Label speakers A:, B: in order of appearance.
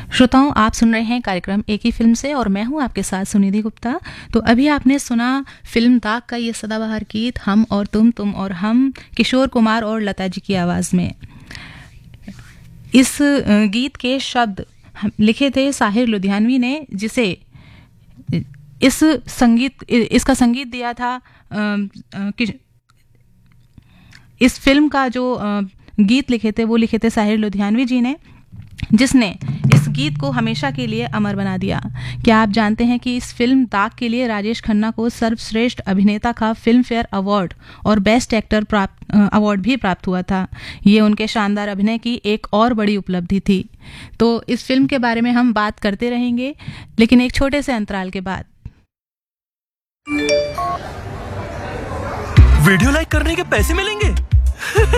A: श्रोताओं, आप सुन रहे हैं कार्यक्रम एक ही फिल्म से और मैं हूं आपके साथ सुनिधि गुप्ता। तो अभी आपने सुना फिल्म दाग का ये सदाबहार गीत हम और तुम और हम, किशोर कुमार और लता जी की आवाज़ में। इस गीत के शब्द लिखे थे साहिर लुधियानवी ने, जिसे इसका संगीत दिया था इस फिल्म का जो गीत लिखे थे वो लिखे थे साहिर लुधियानवी जी ने, जिसने इस गीत को हमेशा के लिए अमर बना दिया। क्या आप जानते हैं कि इस फिल्म दाग के लिए राजेश खन्ना को सर्वश्रेष्ठ अभिनेता का फिल्म फेयर अवार्ड और बेस्ट एक्टर अवार्ड भी प्राप्त हुआ था। ये उनके शानदार अभिनय की एक और बड़ी उपलब्धि थी। तो इस फिल्म के बारे में हम बात करते रहेंगे, लेकिन एक छोटे से अंतराल के बाद।
B: वीडियो लाइक करने के पैसे मिलेंगे।